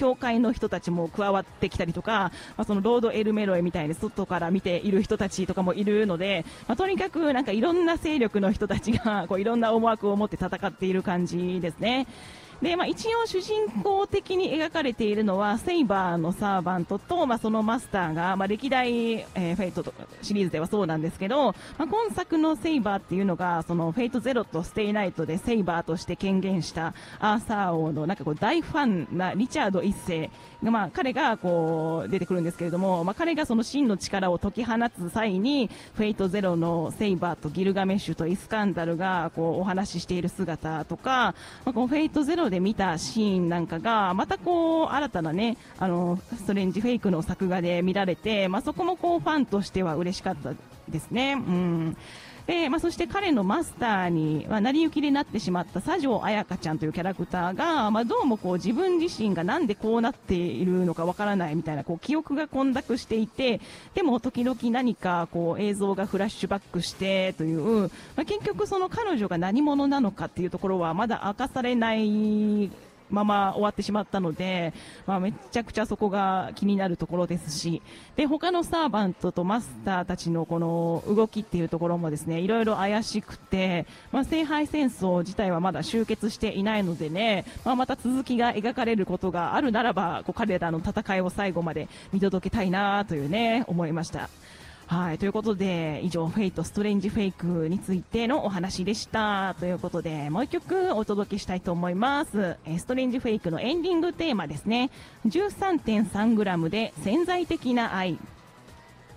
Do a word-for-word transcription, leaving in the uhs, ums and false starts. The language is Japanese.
教会の人たちも加わってきたりとか、まあ、そのロードエルメロエみたいに外から見ている人たちとかもいるので、まあ、とにかくなんかいろんな勢力の人たちがこういろんな思惑を持って戦っている感じですね。で、まあ、一応主人公的に描かれているのはセイバーのサーバントと、まあ、そのマスターが、まあ、歴代、えー、フェイトとシリーズではそうなんですけど、まあ、今作のセイバーっていうのがそのフェイトゼロとステイナイトでセイバーとして権限したアーサー王のなんかこう大ファンなリチャード一世が、まあ、彼がこう出てくるんですけれども、まあ、彼がその真の力を解き放つ際にフェイトゼロのセイバーとギルガメッシュとイスカンダルがこうお話ししている姿とか、まあ、このフェイトゼロで見たシーンなんかがまたこう新たなね、あのストレンジフェイクの作画で見られて、まあ、そこもこうファンとしては嬉しかったですね。うんでまあ、そして彼のマスターに、まあ、成り行きでなってしまった佐城彩香ちゃんというキャラクターが、まあ、どうもこう自分自身がなんでこうなっているのかわからないみたいなこう記憶が混濁していて、でも時々何かこう映像がフラッシュバックしてという、まあ、結局その彼女が何者なのかっていうところはまだ明かされないまま終わってしまったので、まあ、めちゃくちゃそこが気になるところですし、で他のサーバントとマスターたちのこの動きっていうところもですね、いろいろ怪しくて、まあ、聖杯戦争自体はまだ終結していないのでね、まあ、また続きが描かれることがあるならば、こう彼らの戦いを最後まで見届けたいなというね思いました。はい、ということで以上フェイトストレンジフェイクについてのお話でしたということで、もう一曲お届けしたいと思います。えストレンジフェイクのエンディングテーマですね。 じゅうさんてんさんグラム で潜在的な愛。